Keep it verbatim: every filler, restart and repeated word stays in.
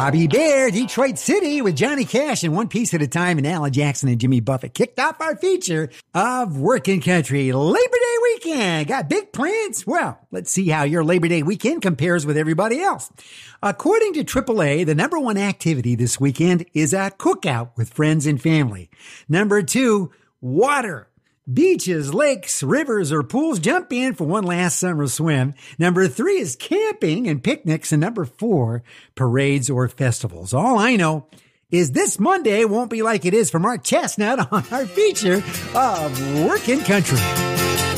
Bobby Bear, Detroit City with Johnny Cash and One Piece at a Time, and Alan Jackson and Jimmy Buffett kicked off our feature of Working Country Labor Day weekend. Got big plans? Well, let's see how your Labor Day weekend compares with everybody else. According to triple A, the number one activity this weekend is a cookout with friends and family. Number two, water. Beaches, lakes, rivers, or pools. Jump in for one last summer swim. Number three is camping and picnics. And number four, parades or festivals. All I know is this Monday won't be like it is for Mark Chestnut on our feature of Working Country.